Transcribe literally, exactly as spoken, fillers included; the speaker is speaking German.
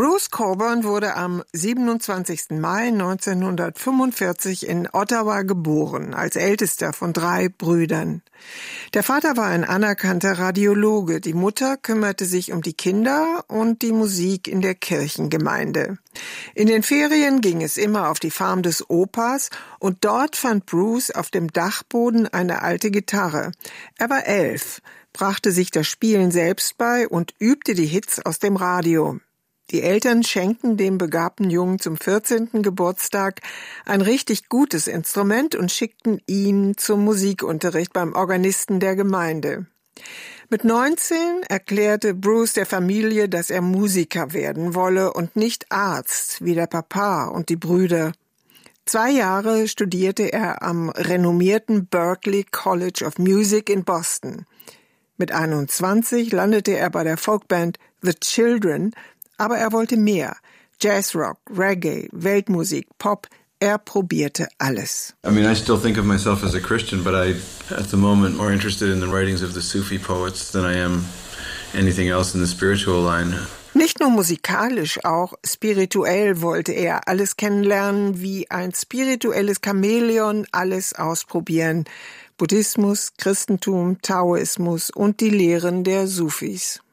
Bruce Cockburn wurde am siebenundzwanzigsten Mai neunzehnhundertfünfundvierzig in Ottawa geboren, als ältester von drei Brüdern. Der Vater war ein anerkannter Radiologe, die Mutter kümmerte sich um die Kinder und die Musik in der Kirchengemeinde. In den Ferien ging es immer auf die Farm des Opas und dort fand Bruce auf dem Dachboden eine alte Gitarre. Er war elf, brachte sich das Spielen selbst bei und übte die Hits aus dem Radio. Die Eltern schenkten dem begabten Jungen zum vierzehnten Geburtstag ein richtig gutes Instrument und schickten ihn zum Musikunterricht beim Organisten der Gemeinde. Mit neunzehn erklärte Bruce der Familie, dass er Musiker werden wolle und nicht Arzt, wie der Papa und die Brüder. Zwei Jahre studierte er am renommierten Berklee College of Music in Boston. Mit einundzwanzig landete er bei der Folkband The Children, aber er wollte mehr. Jazzrock, Reggae, Weltmusik, Pop, er probierte alles. I mean, I still think of myself as a Christian, but I, at the moment, more interested in the writings of the Sufi poets than I am anything else in the spiritual line. Nicht nur musikalisch, auch spirituell wollte er alles kennenlernen, wie ein spirituelles Chamäleon alles ausprobieren. Buddhismus, Christentum, Taoismus und die Lehren der Sufis.